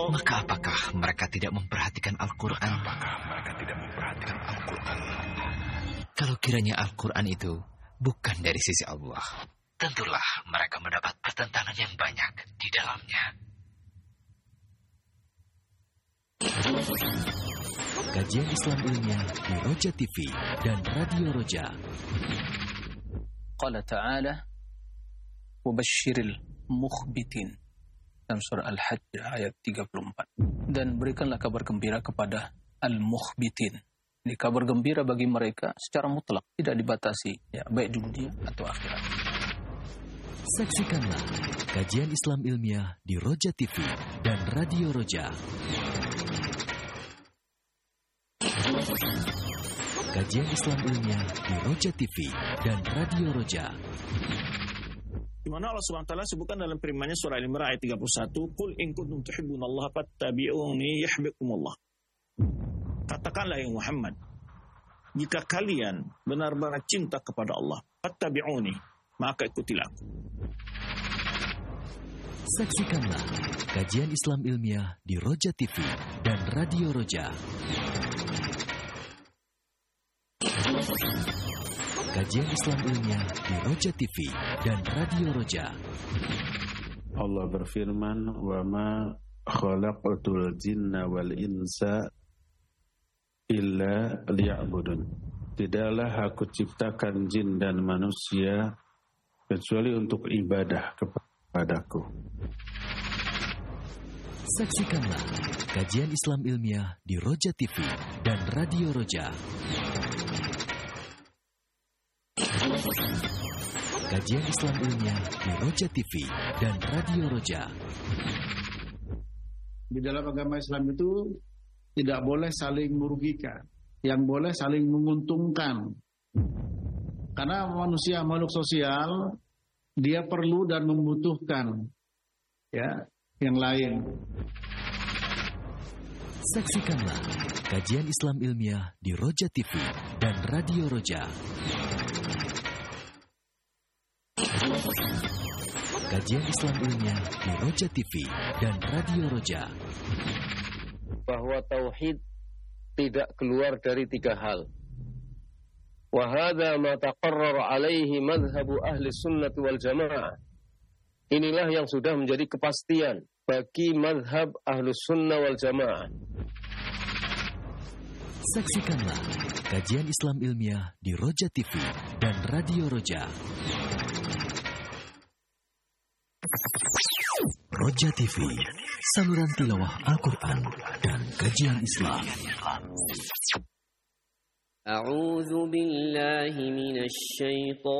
Maka apakah mereka tidak memperhatikan Al-Quran? Kalau kiranya Al-Quran itu bukan dari sisi Allah, tentulah mereka mendapat pertentangan yang banyak di dalamnya. Kajian Islam Ilmiah di Roja TV dan Radio Roja. Qala ta'ala wabashshiril mukhbitin dalam surah Al-Hajj ayat 34. Dan berikanlah kabar gembira kepada al-mukhbitin. Ini kabar gembira bagi mereka secara mutlak, tidak dibatasi, ya, baik di dunia atau akhirat. Saksikanlah kajian Islam Ilmiah di Roja TV dan Radio Roja. Kajian Islam Ilmiah di Roja TV dan Radio Roja. Di mana Allah SWT sebutkan dalam firman-Nya surah Al-Imran ayat 31, "Qul in kuntum tuhibbunallaha fattabi'uni yuhibbukumullah." Katakanlah ya Muhammad, jika kalian benar-benar cinta kepada Allah, fattabi'uni, maka ikutilah aku. Saksikanlah kajian Islam Ilmiah di Roja TV dan Radio Roja. Kajian Islam Ilmiah di Roja TV dan Radio Roja. Allah berfirman, "Wa ma khalaqatul jinna wal insa illa liya'budun." Tidaklah aku ciptakan jin dan manusia kecuali untuk ibadah kepadaku. Saksikanlah kajian Islam Ilmiah di Roja TV dan Radio Roja. Kajian Islam Ilmiah di Roja TV dan Radio Roja. Di dalam agama Islam itu tidak boleh saling merugikan, yang boleh saling menguntungkan. Karena manusia makhluk sosial, dia perlu dan membutuhkan ya yang lain. Saksikanlah kajian Islam Ilmiah di Roja TV dan Radio Roja. Kajian Islam Ilmiah di Roja TV dan Radio Roja. Bahwa tauhid tidak keluar dari tiga hal. Wa hadza ma taqarrara alaihi madhhabu ahli sunnah wal jamaah. Inilah yang sudah menjadi kepastian bagi madhab ahli sunnah wal jamaah. Saksikanlah kajian Islam Ilmiah di Roja TV dan Radio Roja. Roja TV, saluran tilawah Al-Quran dan kajian Islam. A'udzu billahi minasy syaitonir